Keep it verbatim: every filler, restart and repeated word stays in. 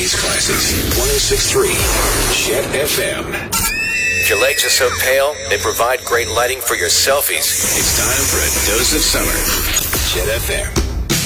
eighties classics. one oh six point three Chet F M. If your legs are so pale, they provide great lighting for your selfies. It's time for a dose of summer. Chet F M.